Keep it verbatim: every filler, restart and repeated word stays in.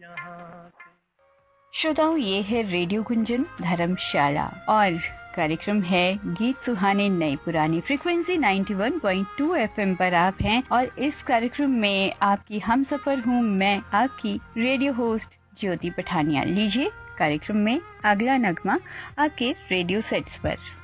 श्रोताओं, ये है रेडियो गुंजन धर्मशाला और कार्यक्रम है गीत सुहाने नए पुराने। फ्रीक्वेंसी इक्यानवे पॉइंट दो एफएम पर आप हैं और इस कार्यक्रम में आपकी हम सफर हूँ मैं, आपकी रेडियो होस्ट ज्योति पठानिया। लीजिए कार्यक्रम में अगला नगमा आपके रेडियो सेट्स पर।